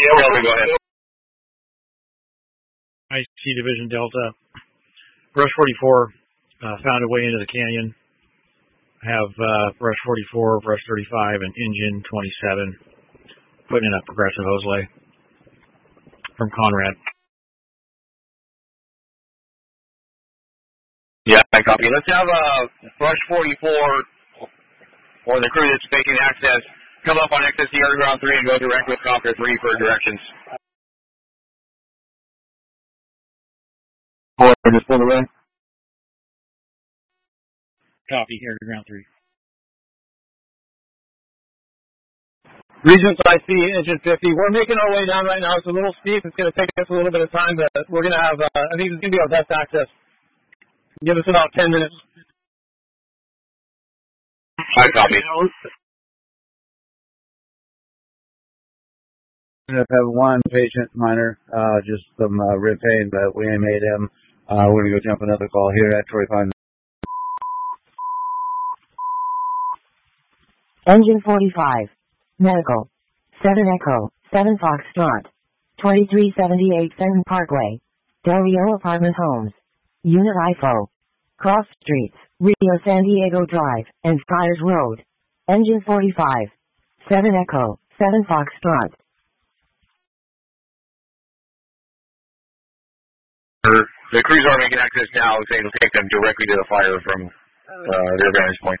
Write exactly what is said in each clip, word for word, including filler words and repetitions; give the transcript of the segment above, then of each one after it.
Yeah, we're going to go ahead. I C Division Delta. Rush forty-four uh, found a way into the canyon. I have uh, Rush forty-four, Rush thirty-five, and Engine twenty-seven putting in a progressive hose lay from Conrad. Yeah, I copy. Let's have uh, Rush forty-four, or the crew that's making access, come up on X S D Underground three and go direct with Copter three for directions. Four, just pull away. Copy, Underground three. Regents I C, Engine fifty. We're making our way down right now. It's a little steep. It's going to take us a little bit of time, but we're going to have, uh, I think it's going to be our best access. Give us about ten minutes. I copy. I have one patient, minor, uh, just some uh, rib pain, but we made him. Uh, we're going to go jump another call here at Torrey Pine. Engine forty-five. Medical. seven Echo, seven Foxtrot. twenty-three seventy-eight Fenton Parkway. Del Rio Apartment Homes. Unit I F O. Cross Streets, Rio San Diego Drive, and Friars Road. Engine forty-five. seven Echo, seven Foxtrot. The crews are making access now, so it'll take them directly to the fire from uh, their vantage point.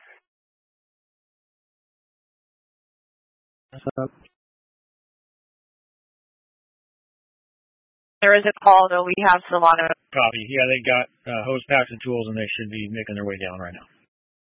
There is a call, though. We have Solano. Copy. Yeah, they got uh, hose packs and tools, and they should be making their way down right now.